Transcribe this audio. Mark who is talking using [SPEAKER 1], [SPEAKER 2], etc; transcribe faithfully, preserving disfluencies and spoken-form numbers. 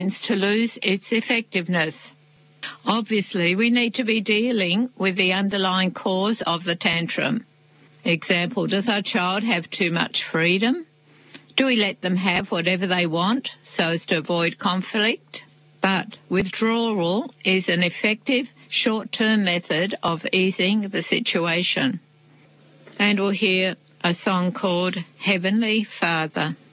[SPEAKER 1] to lose its effectiveness. Obviously, we need to be dealing with the underlying cause of the tantrum. Example, does our child have too much freedom? Do we let them have whatever they want so as to avoid conflict? But withdrawal is an effective short-term method of easing the situation. And we'll hear a song called Heavenly Father.